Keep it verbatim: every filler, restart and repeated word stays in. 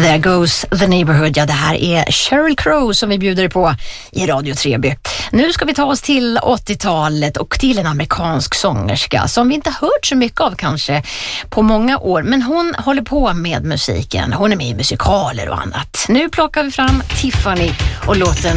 There goes the neighborhood. Ja, det här är Sheryl Crow som vi bjuder på i Radio Treby. Nu ska vi ta oss till åttiotalet och till en amerikansk sångerska som vi inte hört så mycket av kanske på många år. Men hon håller på med musiken. Hon är med i musikaler och annat. Nu plockar vi fram Tiffany och låten